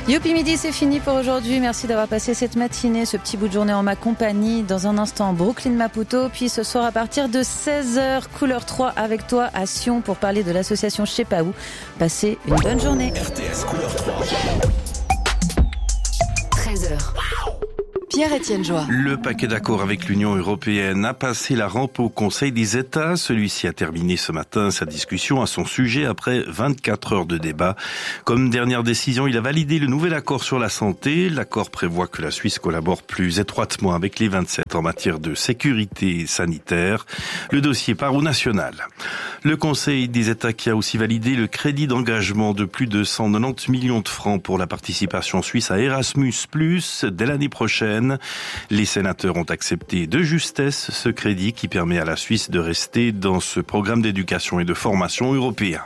Youpi Midi, c'est fini pour aujourd'hui. Merci d'avoir passé cette matinée, ce petit bout de journée en ma compagnie. Dans un instant, Brooklyn Maputo. Puis ce soir, à partir de 16h, Couleur 3 avec toi à Sion pour parler de l'association Je sais pas où. Passez une bonne journée. RTS Couleur 3. 13h. Pierre-Étienne Joie. Le paquet d'accord avec l'Union européenne a passé la rampe au Conseil des États. Celui-ci a terminé ce matin sa discussion à son sujet après 24 heures de débat. Comme dernière décision, il a validé le nouvel accord sur la santé. L'accord prévoit que la Suisse collabore plus étroitement avec les 27 en matière de sécurité sanitaire. Le dossier part au national. Le Conseil des États qui a aussi validé le crédit d'engagement de plus de 190 millions de francs pour la participation suisse à Erasmus+, dès l'année prochaine. Les sénateurs ont accepté de justesse ce crédit qui permet à la Suisse de rester dans ce programme d'éducation et de formation européen.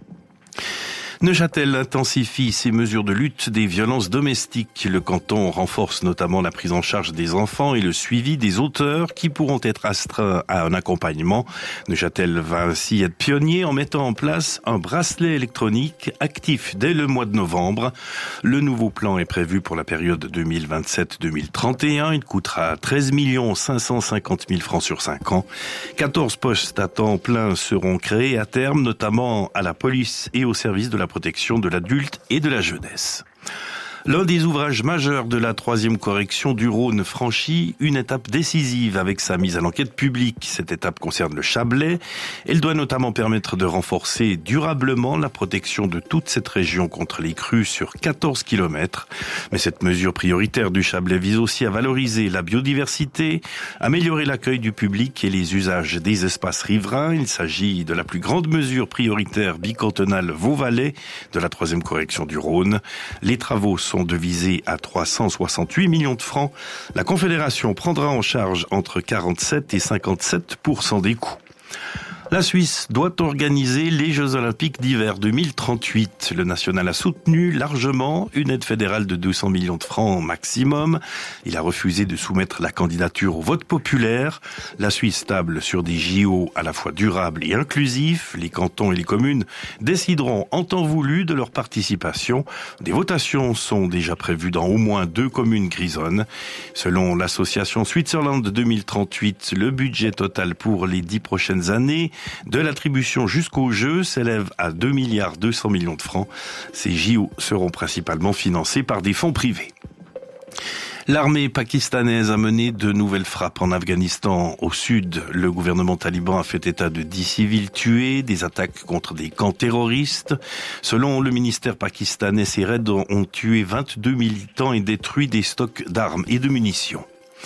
Neuchâtel intensifie ses mesures de lutte des violences domestiques. Le canton renforce notamment la prise en charge des enfants et le suivi des auteurs qui pourront être astreints à un accompagnement. Neuchâtel va ainsi être pionnier en mettant en place un bracelet électronique actif dès le mois de novembre. Le nouveau plan est prévu pour la période 2027-2031. Il coûtera 13 550 000 francs sur 5 ans. 14 postes à temps plein seront créés à terme, notamment à la police et au service de la protection de l'adulte et de la jeunesse. L'un des ouvrages majeurs de la 3e correction du Rhône franchit une étape décisive avec sa mise à l'enquête publique. Cette étape concerne le Chablais. Elle doit notamment permettre de renforcer durablement la protection de toute cette région contre les crues sur 14 km. Mais cette mesure prioritaire du Chablais vise aussi à valoriser la biodiversité, améliorer l'accueil du public et les usages des espaces riverains. Il s'agit de la plus grande mesure prioritaire bicantonale Vaud-Valais de la 3e correction du Rhône. Les travaux sont devisés à 368 millions de francs. La Confédération prendra en charge entre 47 et 57% des coûts. La Suisse doit organiser les Jeux Olympiques d'hiver 2038. Le national a soutenu largement une aide fédérale de 200 millions de francs maximum. Il a refusé de soumettre la candidature au vote populaire. La Suisse table sur des JO à la fois durables et inclusifs. Les cantons et les communes décideront en temps voulu de leur participation. Des votations sont déjà prévues dans au moins 2 communes grisonnes. Selon l'association Switzerland 2038, le budget total pour les 10 prochaines années de l'attribution jusqu'aux Jeux s'élève à 2 200 millions de francs. Ces JO seront principalement financés par des fonds privés. L'armée pakistanaise a mené de nouvelles frappes en Afghanistan. Au sud, le gouvernement taliban a fait état de 10 civils tués, des attaques contre des camps terroristes. Selon le ministère pakistanais, ces raids ont tué 22 militants et détruit des stocks d'armes et de munitions.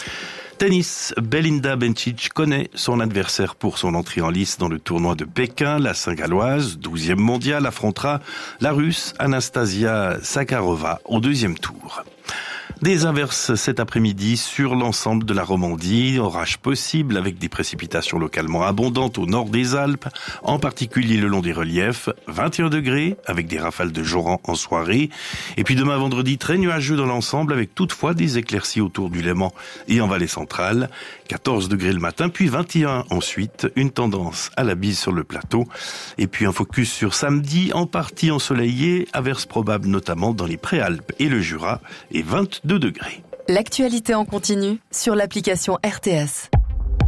Tennis, Belinda Bencic connaît son adversaire pour son entrée en lice dans le tournoi de Pékin. La Saint-Galloise, 12e mondiale, affrontera la Russe Anastasia Sakharova au 2e tour. Des averses cet après-midi sur l'ensemble de la Romandie. Orage possible avec des précipitations localement abondantes au nord des Alpes, en particulier le long des reliefs. 21 degrés avec des rafales de joran en soirée. Et puis demain vendredi, très nuageux dans l'ensemble avec toutefois des éclaircies autour du Léman et en vallée centrale. 14 degrés le matin, puis 21 ensuite. Une tendance à la bise sur le plateau. Et puis un focus sur samedi, en partie ensoleillé, averses probables notamment dans les Préalpes et le Jura, et 22 degrés. L'actualité en continu sur l'application RTS.